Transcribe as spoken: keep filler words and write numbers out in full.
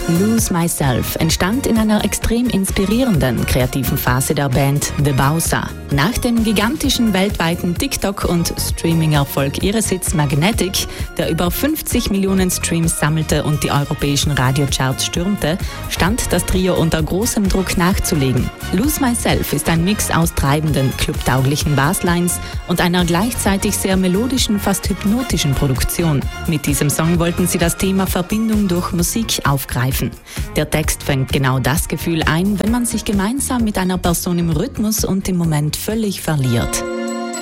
Lose Myself entstand in einer extrem inspirierenden kreativen Phase der Band The Bowser. Nach dem gigantischen weltweiten TikTok- und Streaming-Erfolg ihres Hits Magnetic, der über fünfzig Millionen Streams sammelte und die europäischen Radiocharts stürmte, stand das Trio unter großem Druck nachzulegen. Lose Myself ist ein Mix aus treibenden, clubtauglichen Basslines und einer gleichzeitig sehr melodischen, fast hypnotischen Produktion. Mit diesem Song wollten sie das Thema Verbindung durch Musik aufgreifen. Der Text fängt genau das Gefühl ein, wenn man sich gemeinsam mit einer Person im Rhythmus und im Moment völlig verliert.